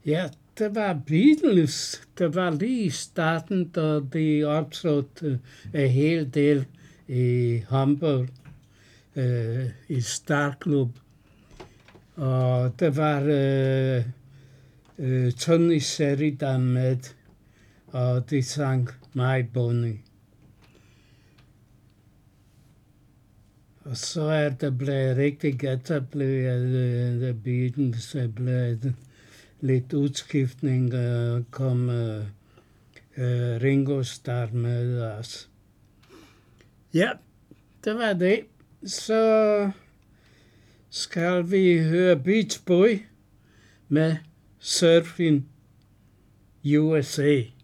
Ja, det var Beatles. Det var lige i starten, da de optrådte en hel del i Hamburg, i Starklub. Og det var Tony Sheridan med, og de sang My Bonnie. Og så er det blevet rigtig etableret, The Beatles er blevet lidt udskiftning, kom Ringo Starr med os. Ja, det var det. Så skal vi høre Beach Boy med Surfing USA.